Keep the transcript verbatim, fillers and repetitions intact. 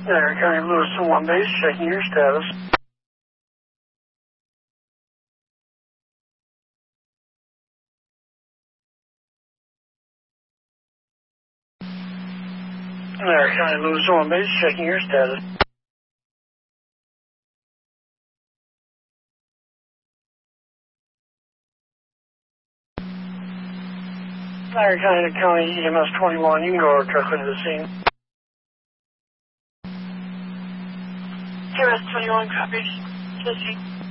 There, County Lewiston one base, checking your status. There, County Lewiston one base, checking your status. There, County County E M S twenty-one, you can go directly to the scene. E M S twenty-one, copy. To the scene.